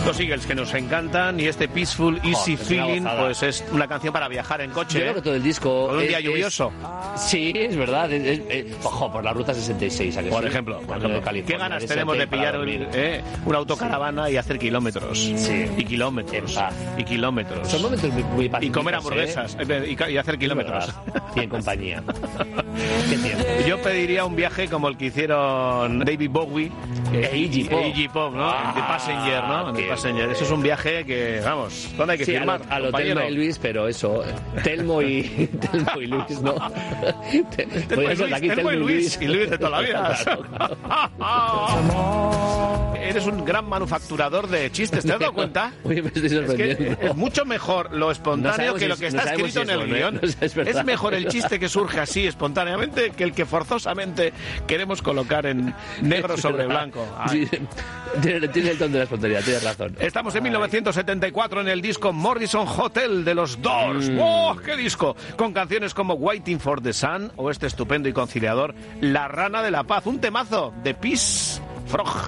Los Eagles que nos encantan y este Peaceful Easy Feeling pues es una canción para viajar en coche. Yo creo que todo el disco con un día lluvioso. Sí, es verdad. Ojo, por la ruta 66. Por ejemplo. ¿Qué ganas tenemos de pillar una autocaravana y hacer kilómetros? Sí. Y kilómetros. Y kilómetros. Son momentos muy pacíficos. Y comer hamburguesas y hacer kilómetros. Y en compañía. ¿Qué tiempo? Yo pediría un viaje como el que hicieron David Bowie Iggy Pop, ¿no? The Passenger, ¿no? The Passenger. Eso es un viaje que, vamos, ¿dónde hay que firmar? A lo Telmo y Luis, pero eso, Telmo y Luis, ¿no? Telmo y Luis de toda la vida. Eres un gran manufacturador de chistes, ¿te has dado cuenta? Uy, me estoy sorprendiendo. Es que es mucho mejor lo espontáneo que lo que está escrito en el guión. Es mejor el chiste que surge así espontáneamente que el que forzosamente queremos colocar en negro sobre blanco. Sí, tiene el tono de la espontaneidad, tienes razón. Estamos en 1974 en el disco Morrison Hotel de los Doors. ¡Oh, qué disco! Con canciones como Waiting for the Sun o este estupendo y conciliador La Rana de la Paz. Un temazo de Peace Frog.